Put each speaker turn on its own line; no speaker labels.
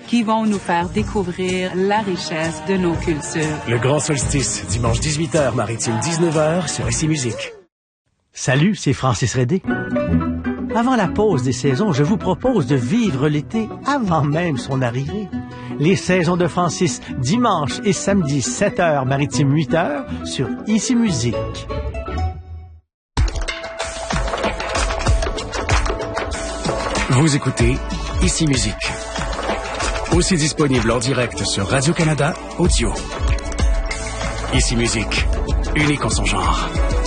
qui vont nous faire découvrir la richesse de nos cultures.
Le Grand Solstice, dimanche 18h, maritime 19h sur Ici Musique.
Salut, c'est Francis Redé. Avant la pause des saisons, je vous propose de vivre l'été avant même son arrivée. Les saisons de Francis, dimanche et samedi 7h, maritime 8h sur Ici Musique.
Vous écoutez Ici Musique. Aussi disponible en direct sur Radio-Canada Audio. Ici Musique, unique en son genre.